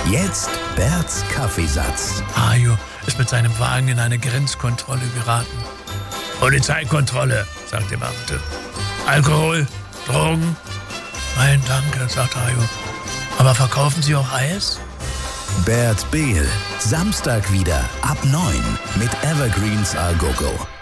Jetzt Berts Kaffeesatz. Hajo ist mit seinem Wagen in eine Grenzkontrolle geraten. Polizeikontrolle, sagt der Beamte. Alkohol? Drogen? Nein, danke, sagt Hajo. Aber verkaufen Sie auch Eis? Bert Behl, Samstag wieder ab 9 mit Evergreens A Go Go.